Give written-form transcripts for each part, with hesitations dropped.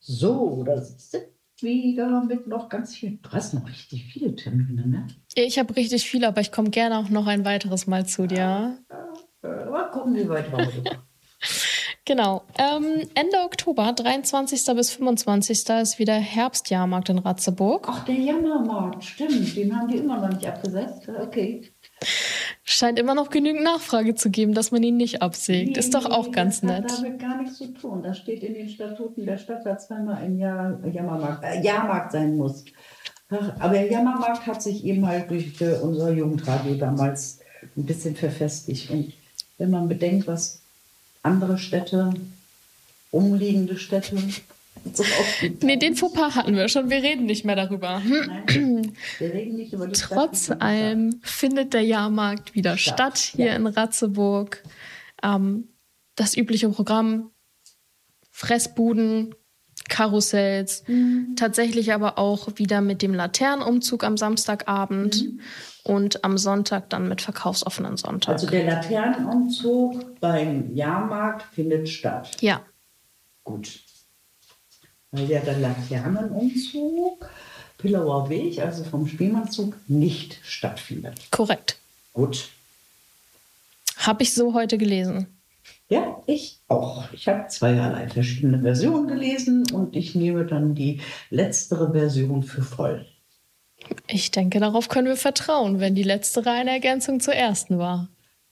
So, da sind wieder mit noch ganz viel. Du hast noch richtig viele Termine, ne? Ich habe richtig viel, aber ich komme gerne auch noch ein weiteres Mal zu dir. Mal gucken, wie weit wir heute kommen. Genau. Ende Oktober, 23. bis 25. ist wieder Herbstjahrmarkt in Ratzeburg. Ach, der Jammermarkt, stimmt. Den haben die immer noch nicht abgesetzt. Okay. Scheint immer noch genügend Nachfrage zu geben, dass man ihn nicht absägt. Ist doch auch ganz das nett. hat damit gar nichts zu tun. Das steht in den Statuten der Stadt, dass zweimal im Jahr Jahrmarkt sein muss. Aber der Jammermarkt hat sich eben halt durch unser Jugendradio damals ein bisschen verfestigt. Und wenn man bedenkt, was andere Städte, umliegende Städte, so nee, den Fauxpas hatten wir schon. Wir reden nicht mehr darüber. Nein, wir reden nicht über die Trotz allem findet der Jahrmarkt wieder statt hier in Ratzeburg. Das übliche Programm: Fressbuden, Karussells, tatsächlich aber auch wieder mit dem Laternenumzug am Samstagabend und am Sonntag dann mit verkaufsoffenen Sonntag. Also der Laternenumzug beim Jahrmarkt findet statt. Ja. Gut. Weil ja der Laternenumzug Pillauer Weg, also vom Spielmannszug, nicht stattfindet. Korrekt. Gut. Habe ich so heute gelesen. Ja, ich auch. Ich habe zweierlei verschiedene Versionen gelesen und ich nehme dann die letztere Version für voll. Ich denke, darauf können wir vertrauen, wenn die letztere eine Ergänzung zur ersten war.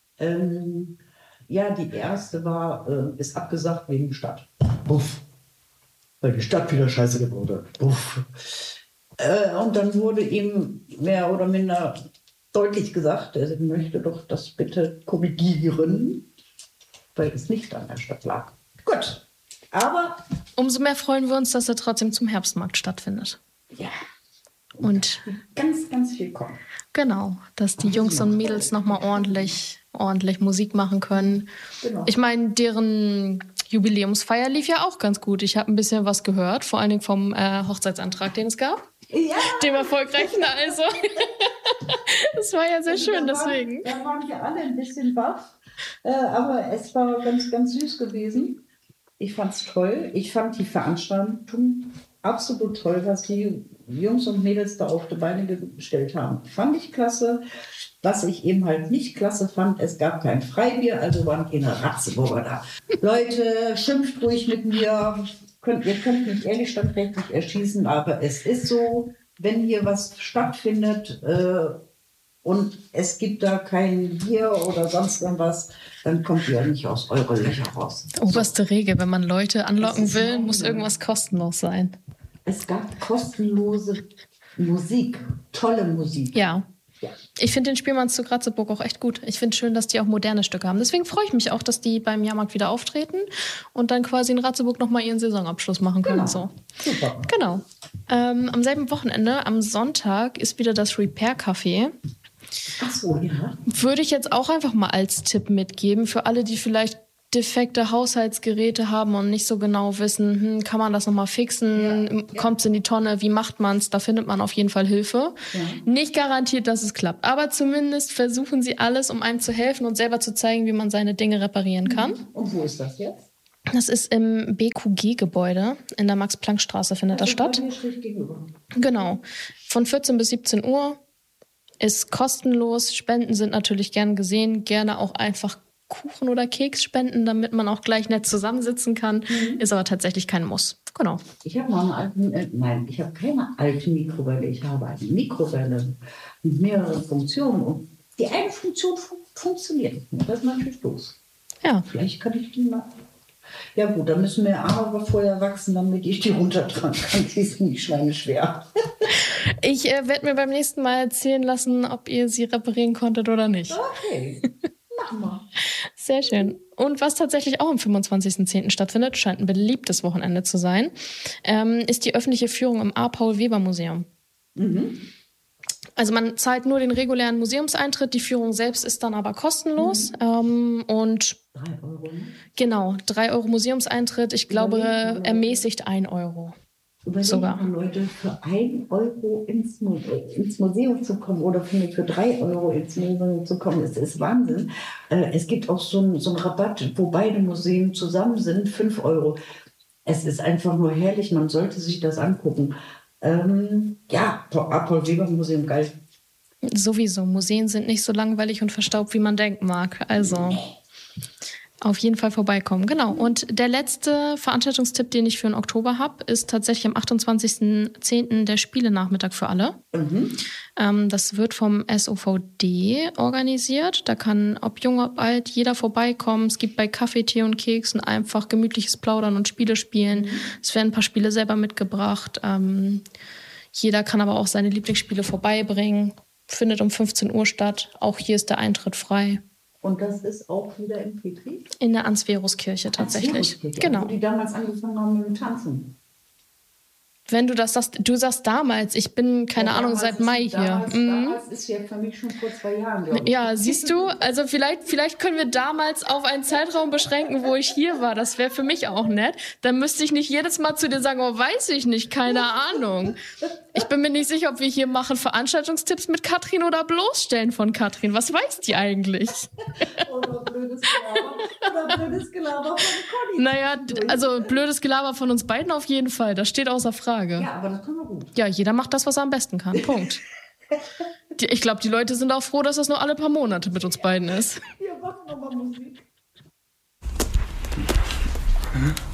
Ja, die erste ist abgesagt wegen Stadt. Buff. Weil die Stadt wieder scheiße gebaut hat. Buff. Und dann wurde ihm mehr oder minder deutlich gesagt, er möchte doch das bitte korrigieren, weil es nicht an der Stadt lag. Gut, aber... Umso mehr freuen wir uns, dass er trotzdem zum Herbstmarkt stattfindet. Ja. Und ganz, ganz viel kommen. Genau, dass die Jungs und Mädels nochmal ordentlich Musik machen können. Genau. Ich meine, deren Jubiläumsfeier lief ja auch ganz gut. Ich habe ein bisschen was gehört, vor allen Dingen vom Hochzeitsantrag, den es gab. Ja. Dem erfolgreichen also. Das war ja sehr schön, deswegen. Da waren wir alle ein bisschen baff, aber es war ganz, ganz süß gewesen. Ich fand es toll. Ich fand die Veranstaltung absolut toll, was die Jungs und Mädels da auf die Beine gestellt haben. Fand ich klasse. Was ich eben halt nicht klasse fand, es gab kein Freibier, also waren keine Ratzeburger da. Leute, schimpft ruhig mit mir. Ihr könnt mich ehrlich standrechtlich erschießen, aber es ist so, wenn hier was stattfindet und es gibt da kein Bier oder sonst irgendwas, dann kommt ihr nicht aus euren Löcher raus. Oberste Regel, wenn man Leute anlocken will, muss irgendwas kostenlos sein. Es gab kostenlose Musik, tolle Musik. Ja. Ich finde den Spielmannszug Ratzeburg auch echt gut. Ich finde schön, dass die auch moderne Stücke haben. Deswegen freue ich mich auch, dass die beim Jahrmarkt wieder auftreten und dann quasi in Ratzeburg nochmal ihren Saisonabschluss machen können. Genau. So. Super. Genau. Am selben Wochenende, am Sonntag, ist wieder das Repair Café. Ach so, ja. Würde ich jetzt auch einfach mal als Tipp mitgeben für alle, die vielleicht defekte Haushaltsgeräte haben und nicht so genau wissen, kann man das nochmal fixen, kommt es in die Tonne, wie macht man es, da findet man auf jeden Fall Hilfe. Ja. Nicht garantiert, dass es klappt, aber zumindest versuchen sie alles, um einem zu helfen und selber zu zeigen, wie man seine Dinge reparieren kann. Und wo ist das jetzt? Das ist im BQG-Gebäude in der Max-Planck-Straße findet das statt. Genau, von 14 bis 17 Uhr, ist kostenlos, Spenden sind natürlich gern gesehen, gerne auch einfach Kuchen oder Keks spenden, damit man auch gleich nett zusammensitzen kann. Ist aber tatsächlich kein Muss. Genau. Ich habe noch eine alte, ich habe keine alte Mikrowelle. Ich habe eine Mikrowelle mit mehreren Funktionen. Und die eine Funktion funktioniert. Das ist natürlich doof. Ja. Vielleicht kann ich die mal... Ja gut, dann müssen mir Arme vorher wachsen, damit ich die runtertragen kann. Die ist nicht schweineschwer. Ich werde mir beim nächsten Mal erzählen lassen, ob ihr sie reparieren konntet oder nicht. Okay. Sehr schön. Und was tatsächlich auch am 25.10. stattfindet, scheint ein beliebtes Wochenende zu sein, ist die öffentliche Führung im A-Paul-Weber-Museum. Also man zahlt nur den regulären Museumseintritt, die Führung selbst ist dann aber kostenlos. Und 3 Euro. Genau, 3 Euro Museumseintritt. Ich glaube, ermäßigt 1 Euro. Sogar Leute für 1 Euro ins Museum zu kommen oder für 3 Euro ins Museum zu kommen, das ist Wahnsinn. Es gibt auch so einen Rabatt, wo beide Museen zusammen sind, 5 Euro. Es ist einfach nur herrlich, man sollte sich das angucken. Paul Weber Museum, geil. Sowieso, Museen sind nicht so langweilig und verstaubt, wie man denken mag. Also auf jeden Fall vorbeikommen. Genau. Und der letzte Veranstaltungstipp, den ich für den Oktober habe, ist tatsächlich am 28.10. der Spielenachmittag für alle. Das wird vom SOVD organisiert. Da kann, ob jung, ob alt, jeder vorbeikommen. Es gibt bei Kaffee, Tee und Keksen einfach gemütliches Plaudern und Spiele spielen. Es werden ein paar Spiele selber mitgebracht. Jeder kann aber auch seine Lieblingsspiele vorbeibringen. Findet um 15 Uhr statt. Auch hier ist der Eintritt frei. Und das ist auch wieder in Petri? In der Ansveruskirche tatsächlich. Genau. Wo die damals angefangen haben mit dem Tanzen. Wenn du das sagst, du sagst damals, ich bin, keine Ahnung, seit Mai hier. Damals ist ja für mich schon vor 2 Jahren, glaube ich. Ja, siehst du, also vielleicht können wir damals auf einen Zeitraum beschränken, wo ich hier war. Das wäre für mich auch nett. Dann müsste ich nicht jedes Mal zu dir sagen, oh, weiß ich nicht, keine Ahnung. Ich bin mir nicht sicher, ob wir hier machen Veranstaltungstipps mit Katrin oder bloßstellen von Katrin. Was weiß die eigentlich? Oder blödes Gelaber von Conny. Naja, also blödes Gelaber von uns beiden auf jeden Fall. Das steht außer Frage. Ja, aber das können wir gut. Ja, jeder macht das, was er am besten kann. Punkt. Ich glaube, die Leute sind auch froh, dass das nur alle paar Monate mit uns beiden ist. Wir machen nochmal Musik.